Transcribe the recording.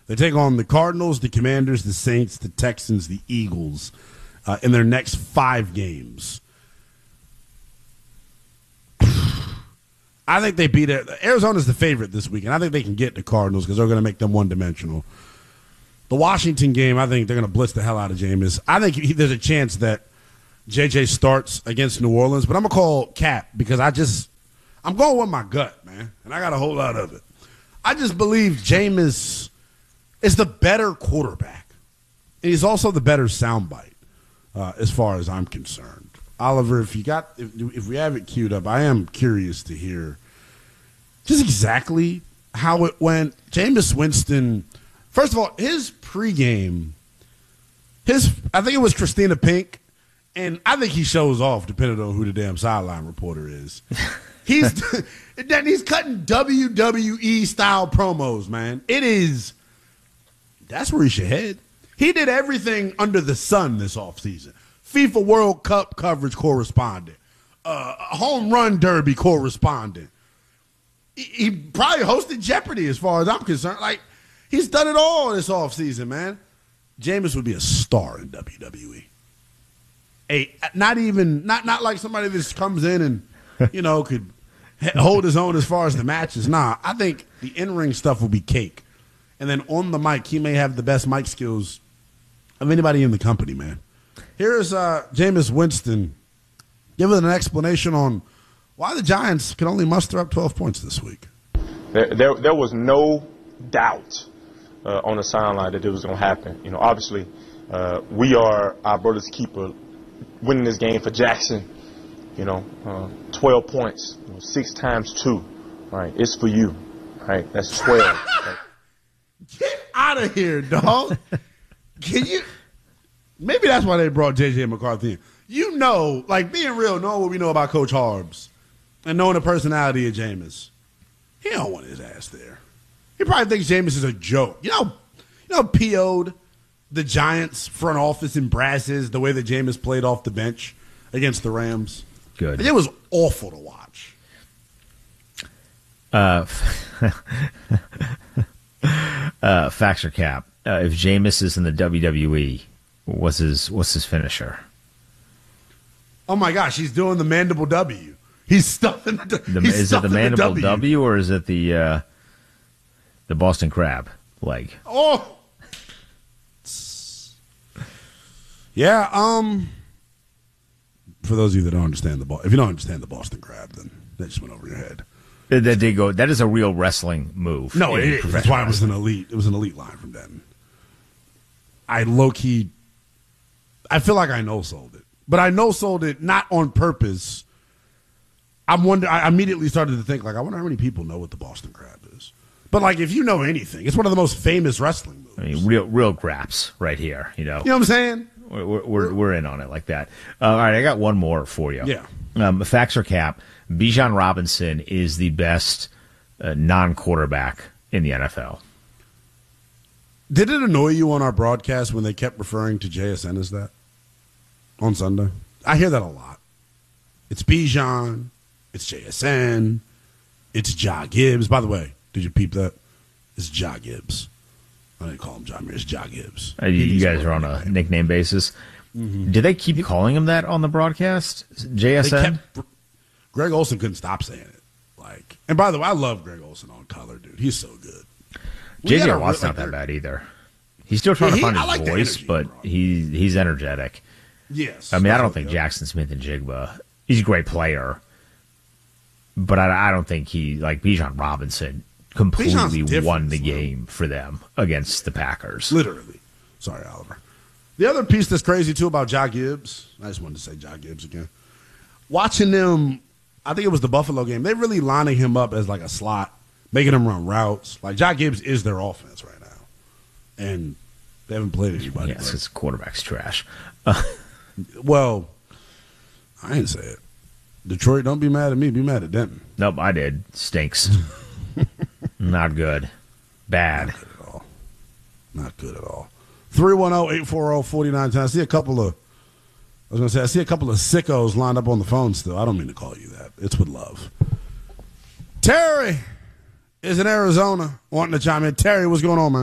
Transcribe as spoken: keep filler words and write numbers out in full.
They take on the Cardinals, the Commanders, the Saints, the Texans, the Eagles uh, in their next five games. I think they beat it. Arizona's the favorite this week, and I think they can get the Cardinals because they're going to make them one-dimensional. The Washington game, I think they're going to blitz the hell out of Jameis. I think he, there's a chance that J J starts against New Orleans, but I'm going to call Cap because I just – I'm going with my gut, man, and I got a whole lot of it. I just believe Jameis is the better quarterback, and he's also the better soundbite uh, as far as I'm concerned. Oliver, if you got, if, if we have it queued up, I am curious to hear just exactly how it went. Jameis Winston, first of all, his pregame, his I think it was Christina Pink, and I think he shows off depending on who the damn sideline reporter is. He's he's cutting W W E style promos, man. It is that's where he should head. He did everything under the sun this offseason. FIFA World Cup coverage correspondent, uh, home run derby correspondent. He, he probably hosted Jeopardy as far as I'm concerned. Like, he's done it all this offseason, man. Jameis would be a star in W W E. A, not even, not, not like somebody that just comes in and, you know, could hold his own as far as the matches. Nah, I think the in-ring stuff will be cake. And then on the mic, he may have the best mic skills of anybody in the company, man. Here's uh, Jameis Winston giving an explanation on why the Giants can only muster up twelve points this week. There, there, there was no doubt uh, on the sideline that it was going to happen. You know, obviously, uh, we are our brother's keeper, winning this game for Jackson. You know, uh, twelve points, you know, six times two. All right, it's for you. All right, that's twelve. Right. Get out of here, dog. Can you? Maybe that's why they brought J J McCarthy in. You know, like being real, knowing what we know about Coach Harbs and knowing the personality of Jameis, he don't want his ass there. He probably thinks Jameis is a joke. You know, you know, P O'd the Giants front office and brasses the way that Jameis played off the bench against the Rams. Good. It was awful to watch. Uh, uh, facts or cap? Uh, if Jameis is in the W W E. What's his What's his finisher? Oh my gosh, he's doing the mandible W. He's stuffing the. the he's is it the mandible the w. w or is it the uh, the Boston Crab leg? Oh, yeah. Um, for those of you that don't understand the if you don't understand the Boston Crab, then that just went over your head. That they go. That is a real wrestling move. No, it, that's why it was an elite. It was an elite line from Denton. I low key. I feel like I no sold it, but I no sold it not on purpose. I'm wonder. I immediately started to think like, I wonder how many people know what the Boston Crab is. But like, if you know anything, it's one of the most famous wrestling moves. I mean, real, real graps right here. You know, you know what I'm saying? We're we're, we're in on it like that. Uh, all right, I got one more for you. Yeah. Um, facts or cap? Bijan Robinson is the best uh, non-quarterback in the N F L. Did it annoy you on our broadcast when they kept referring to J S N as that on Sunday? I hear that a lot. It's Bijan. It's J S N. It's Ja Gibbs. By the way, did you peep that? It's Ja Gibbs. I didn't call him John Mears. It's Ja Gibbs. Uh, you you guys are on a nickname, nickname basis. Mm-hmm. Did they keep calling him that on the broadcast? J S N? Kept, Greg Olsen couldn't stop saying it. Like, and by the way, I love Greg Olsen on color, dude. He's so good. J J Watt's not that bad either. He's still trying yeah, to find he, his like voice, but he he's energetic. Yes. I mean, I don't think Jackson Smith and Jigba, he's a great player, but I, I don't think he, like Bijan Robinson, completely won the game for them against the Packers. Literally. Sorry, Oliver. The other piece that's crazy, too, about Ja Gibbs, I just wanted to say Ja Gibbs again. Watching them, I think it was the Buffalo game, they're really lining him up as like a slot, making him run routes. Like, Ja Gibbs is their offense right now. And they haven't played anybody. Yes, right? his quarterback's trash. Well, I didn't say it. Detroit, don't be mad at me. Be mad at Denton. Nope, I did. Stinks. Not good. Bad. Not good at all. Not good at all. three one zero, eight four zero, four nine one zero. I see a couple of, I was going to say, I see a couple of sickos lined up on the phone still. I don't mean to call you that. It's with love. Terry is in Arizona wanting to chime in. Terry, what's going on, man?